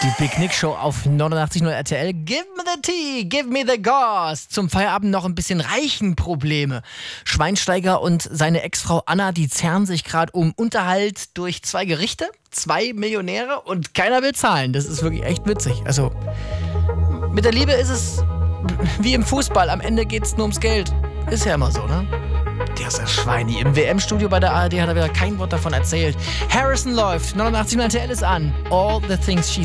Die Big Nick Show auf 89.0 RTL. Give me the tea, give me the gauze. Zum Feierabend noch ein bisschen Reichenprobleme. Schweinsteiger und seine Ex-Frau Anna, die zerren sich gerade um Unterhalt durch 2 Gerichte, 2 Millionäre und keiner will zahlen. Das ist wirklich echt witzig. Also, mit der Liebe ist es wie im Fußball. Am Ende geht es nur ums Geld. Ist ja immer so, ne? Dieser Schweini. Im WM-Studio bei der ARD hat er wieder kein Wort davon erzählt. Harrison läuft. 89.0 RTL ist an. All the things she